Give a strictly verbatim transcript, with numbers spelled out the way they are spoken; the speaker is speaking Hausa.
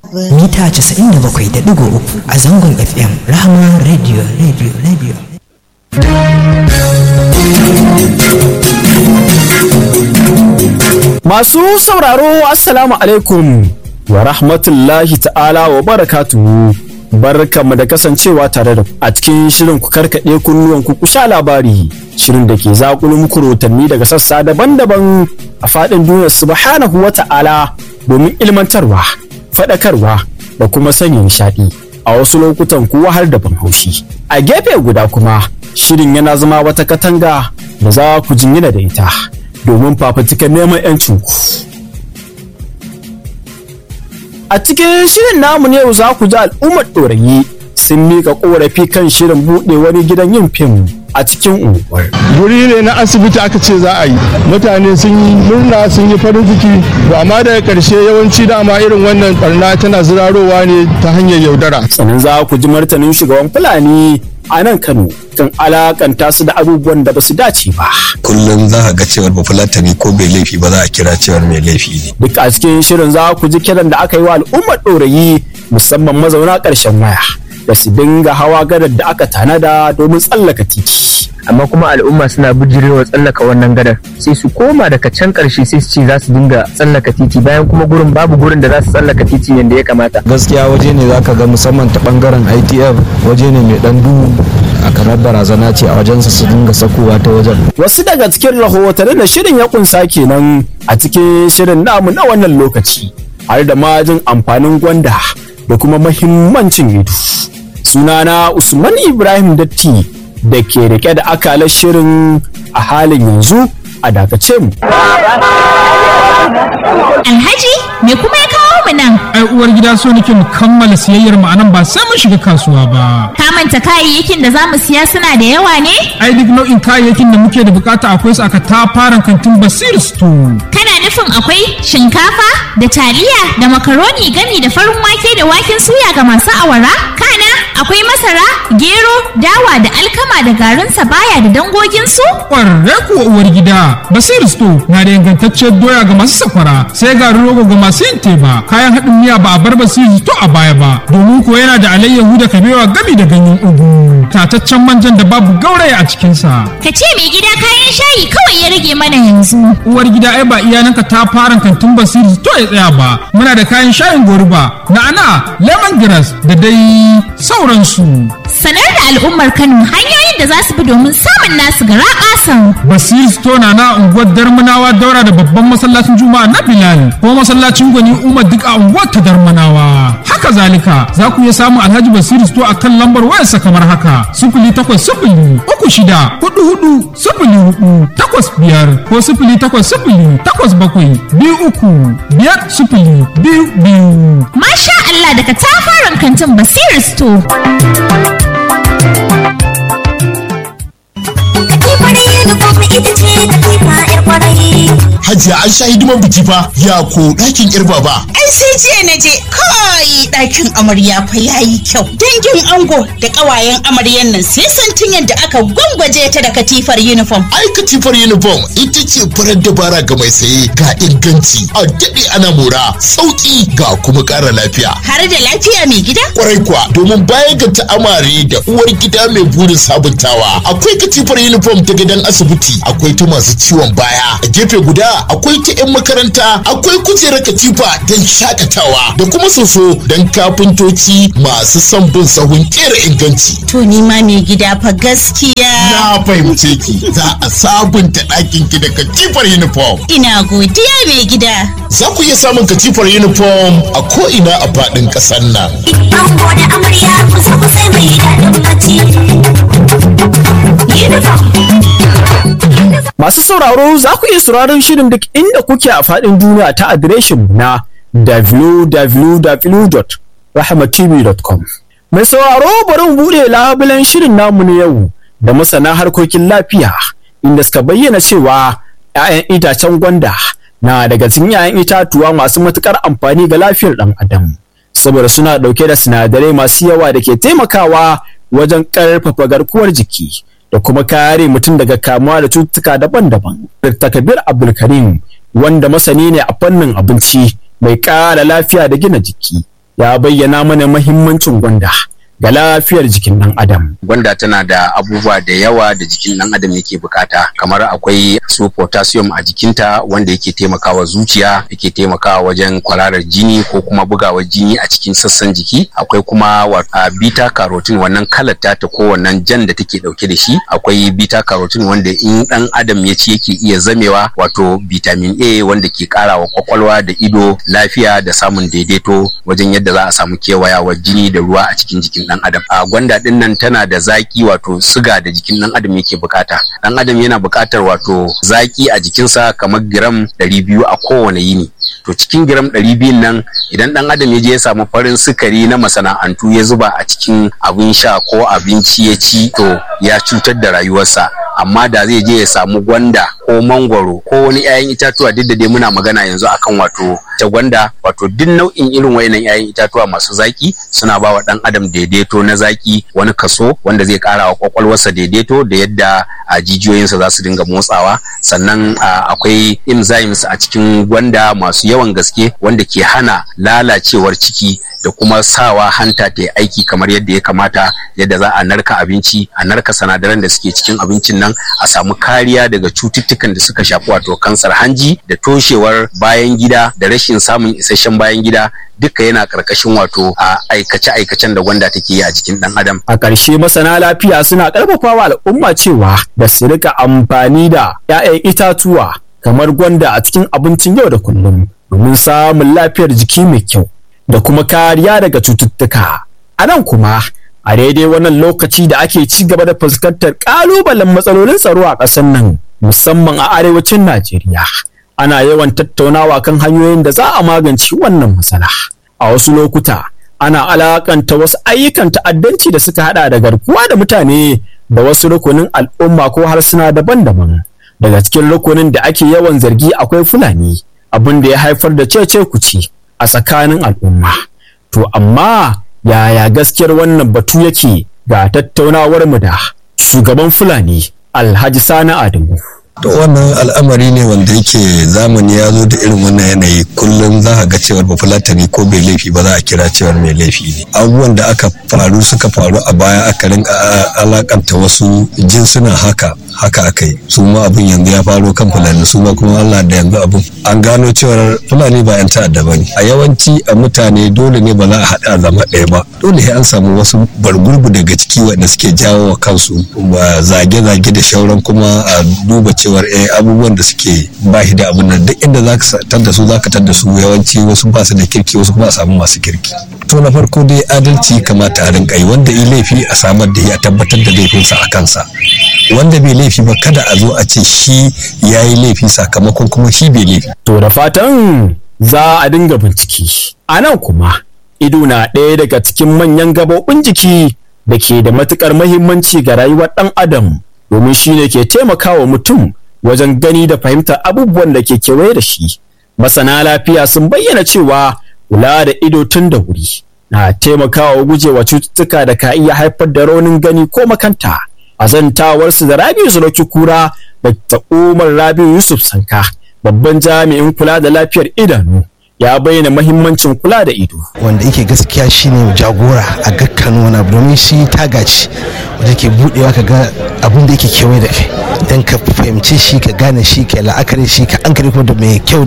mita casa'in da bakwai da ɗigo uku a zangon F M Rahama Radio Radio Radio. Masu sauraro assalamu alaikum wa rahmatullahi ta'ala wa barakatuhu. Barkanmu da kasancewa tare da a cikin shirin ku karkaɗe kunnuwan ku sha labari, shirin da ke zakulu muku rotanni daga sassa daban-daban a faɗin duniyar subhanahu wa ta'ala domin ilmantarwa, faɗakarwa da kuma sanya nishaɗi, a wasu lokutan kuwa har da ban haushi. A gefe guda kuma shirin yana zama wata katanga da za ku jingina da ita domin fafutukar neman 'yancinku. A cikin shirin namu ne za ku ji al'ummar ɗorayi sun miƙa ƙorafi kan shirin buɗe wani gidan yin fim a cikin unguwar. Guri ne na asibiti aka ce za a yi, mutane sun yi murna sun yi farin ciki, amma daga ƙarshe yawanci dama irin wannan barna tana zirarowa ne ta hanyar yaudara. Sannan za ku ji martanin shugaban Fulani a nan Kano kan alakanta su da abubuwan da ba su dace ba. Kullum za ka ga cewar ba Fulatani ko bai laifi ba za a kira cewar mai laifi ne. Duk a cikin shirin za ku ji kiran da aka yi wa al'ummar ɗorayi musamman mazauna ƙarshen waya da su dinga hawa gadar da aka tanada domin tsallaka titi. Amma kuma al'umma suna bijirewa tsallaka wannan gadar sai su koma daga can ƙarshe sai su ce za su dinga tsallaka titi bayan kuma gurin babu gurin da za su tsallaka titi yadda ya kamata. Gaskiya waje ne za ka ga musamman ta bangaren I T F waje ne mai ɗan duhu a kamar barazana ce a wajensa su dinga sakowa ta wajen. Wasu daga cikin rahotanni da shirin ya kunsa kenan a cikin shirin namu na wannan lokaci, har da majin amfanin gwanda da kuma mahimmancin ido. Sunana Usman Ibrahim Datti da ke rike da akalar shirin a halin yanzu a dakace mu. Alhaji me kuma ya kawo mu nan? Ai uwar gida so nake mu kammala siyayyar mu anan ba sai mun shiga kasuwa ba. Ka manta kayayyakin da zamu siya suna da yawa ne? Ai duk nau'in kayayyakin da muke da bukata akwai su aka tafaran kantin Basir Store. Kana nufin akwai shinkafa da taliya da makaroni gami da farin wake da waken suya ga masu awara? Kana akwai masara, gero, dawa da alkama da garin sabaya da dangoginsu? Ƙwararre kuwa uwar gida, Basir Store na da ingantacciyar doya ga masu sakwara, sai garin rogo ga masu yin teba. Kayan haɗin miya ba a bar Basir Store a baya ba, domin ko yana da alayyahu da kabewa gami da ganyen ugu. Tataccen manjan da babu gauraya a cikinsa. Ka ce mai gida kayan shayi kawai ya rage mana yanzu. Uwar gida ai ba iyalanka ta fara kantin Basir Store ya tsaya ba. Muna da kayan shayin goruba, na'ana, lemongrass da dai sauransu. Sanar da al'ummar Kano hanyoyin da za su bi domin samun nasu garaɓasan. Basir Store na na unguwar Darmanawa daura da babban masallacin Juma'a na Bilal ko masallacin Gwani Umar duk a unguwar ta Darmanawa. Haka zalika za ku iya samun Alhaji Basir Store a kan lambar wayarsa kamar haka: sifili takwas sifili uku shida hudu hudu sifili hudu takwas biyar ko sifili takwas sifili takwas bakwai biyu uku biyar sifili biyu biyu. Masha Allah daga tafaran kantin Basir Store. Hajiya an sha hidiman biki fa, ya ko ɗakin ƴar baba. Ai sai jiya na je kai ɗakin amarya fa yayi kyau. Dangin ango da ƙawayen amaryan nan sai santin yadda aka gwangwaje ta da katifar uniform. Ai katifar uniform ita ce farar dabara ga mai saye, ga inganci a daɗe ana mora, sauƙi ga kuma ƙara lafiya. Har da lafiya mai gida? Kwarai kuwa, domin baya ga ta amare da uwar gida mai burin sabuntawa, akwai katifar uniform ta gidan asibiti, akwai ta masu ciwon baya, a gefe guda akwai ta 'yan makaranta, akwai kujerar katifa don shakatawa da kuma soso don kafintoci masu son bin sahun kera inganci. To ni ma mai gida fa gaskiya na fahimce ki, za a sabunta ɗakin ki da katifar uniform. Ina godiya mai gida. Za ku iya samun katifar uniform a ko'ina a faɗin ƙasar nan. Ango da amarya kusa kusa mai daɗin bacci. Masu sauraro za ku iya sauraron shirin duk inda kuke a faɗin duniya ta adireshin na w w w dot rahama t v dot com. Mai sauraro bari mu buɗe labulen shirin namu na yau da masana harkokin lafiya, inda suka bayyana cewa 'ya'yan itacen gwanda na daga cikin 'ya'yan itatuwa masu matuƙar amfani ga lafiyar ɗan adam, saboda suna ɗauke da sinadarai masu yawa da ke taimakawa wajen ƙarfafa garkuwar jiki da kuma kare mutum daga kamuwa da cututtuka daban-daban. Dokta Kabir Abdulkarim, wanda masani ne a fannin abinci mai ƙara lafiya da gina jiki, ya bayyana mana mahimmancin gwanda ga lafiyar jikin ɗan adam. Gwanda tana da abubuwa da yawa da jikin ɗan adam yake bukata, kamar akwai su potassium a jikinta wanda yake taimakawa zuciya, yake taimakawa wajen kwararar jini ko kuma bugawar jini a cikin sassan jiki. Akwai kuma wata beta carotene, wannan kalar ta ko wannan jan da take dauke da shi. Akwai beta carotene wanda in ɗan adam ya ci yake iya zamewa, wato vitamin A wanda ke karawa kwakwalwa da ido lafiya da samun daidaito wajen yadda za a samu kewayawar jini da ruwa a cikin jikin dan adam. A gwanda din nan tana da zaki, wato siga da jikin dan adam yake bukata. Dan adam yana bukatar wato zaki a jikinsa kamar gram ɗari biyu a kowane yini. To cikin gram ɗari biyu nan idan dan adam ya je ya samu farin sukari na masana'antu ya zuba a cikin abin sha ko abinci ya ci, to ya cutar da rayuwarsa. Amma da zai je ya samu gwanda ko mangwaro ko wani 'ya'yan itatuwa, duk da dai muna magana yanzu akan wato ta gwanda, wato duk nau'in irin wayannan 'ya'yan itatuwa masu zaki suna ba wa dan adam daidaito na zaki, wani kaso wanda zai kara wa kwakwalwarsa daidaito da yadda a jijiyoyinsa za su dinga motsawa. Sannan akwai enzymes a cikin gwanda masu yawan gaske wanda ke hana lalacewar ciki da kuma sawa hanta ta yi aiki kamar yadda ya kamata, yadda za a narka abinci, a narka sinadaran da suke cikin abincin nan, a samu kariya daga cututtukan da suka shafi wato kansar hanji da toshewar bayan gida da rashin samun isasshen bayan gida. Duka yana karkashin wato a aikace-aikacen da gwanda take yi a jikin dan adam. A ƙarshe masana lafiya suna ƙarfafawa al'umma cewa da su rika amfani da 'ya'yan itatuwa kamar gwanda a cikin abincin yau da kullum domin samun lafiyar jiki mai kyau da kuma kariya daga cututtuka. A nan kuma a daidai wannan lokaci da ake ci gaba da fuskantar ƙalubalen matsalolin tsaro a ƙasar nan musamman a arewacin Najeriya. Ana yawan tattaunawa kan hanyoyin da za a magance wannan matsala. A wasu lokuta ana alakanta wasu ayyukan ta'addanci da suka hada da garkuwa da mutane da wasu rukunin al'umma ko harsuna daban-daban. Daga cikin rukunin da ake yawan zargi akwai Fulani, abin da ya haifar da cece kuce a tsakanin al'umma. To amma yaya gaskiyar wannan batu yake? Ga tattaunawar mu da shugaban Fulani Alhaji Sani Adamu. To wannan al'amari ne wanda yake zamani ya zo da irin wannan yanayi, kullum za ka ga cewar bafulatani ko bai laifi ba za a kira cewar mai laifi ne. Abubuwan da aka faru suka faru a baya aka rinka alakanta wasu jinsuna haka haka aka yi, su ma abin yanzu ya faro kan Fulani, su ma kuma Allah da yanzu abin an gano cewar Fulani ba yan ta'adda ba ne. A yawanci a mutane dole ne ba za a haɗa zama ɗaya ba, dole sai an samu wasu bargurbu daga ciki wanda suke jawo wa kansu zage-zage da shauran, kuma a duba cewar eh abubuwan da suke ba shi da abin nan, duk inda za ka tar da su za ka tar da su yawanci wasu ba su da kirki, wasu kuma a samu masu kirki. To na farko dai adalci kamata a rinka yi, wanda yi laifi a samar da shi a tabbatar da laifinsa a kansa, wanda bai laifi ba kada a zo a ce shi ya yi laifi sakamakon kuma shi bai laifi. To da fatan za a dinga bincike. A nan kuma ido na ɗaya daga cikin manyan gaɓoɓin jiki da ke da matuƙar muhimmanci ga rayuwar ɗan adam, domin shi ne ke taimakawa mutum wajen gani da fahimtar abubuwan da ke kewaye da shi. Masana lafiya sun bayyana cewa kula da ido tun da wuri na taimakawa gujewa cututtuka da ka iya haifar da raunin gani ko makanta. A zantawarsu da Rabi'u Sulaki Kura, Dr. Umar Rabi'u Yusuf Sanka, babban jami'in kula da lafiyar idanu, ya bayyana mahimmancin kula da ido. Wanda yake gaskiya shine jagora a dukkan wani abu, domin shi tagaci wanda ke budewa ka ga abin da yake kewaye da kai, dan ka fahimce shi, ka gane shi, ka la'akari shi, ka ankare kuma da mai kyau